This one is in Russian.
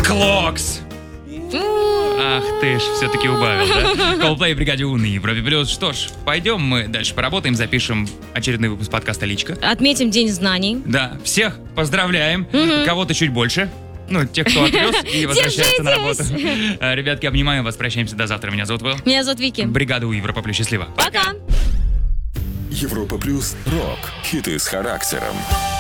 Клокс! Ах ты ж, все-таки убавил, да? Coldplay в бригаде У на Европе Плюс. Что ж, пойдем мы дальше поработаем, запишем очередной выпуск подкаста «Личка». Отметим День знаний. Да, всех поздравляем. Кого-то чуть больше. Ну, тех, кто отвез и возвращается на работу. Ребятки, обнимаем вас, прощаемся до завтра. Меня зовут Вэл. Меня зовут Вики. Бригада У Европа Плюс. Счастливо. Пока. Европа Плюс. Рок. Хиты с характером.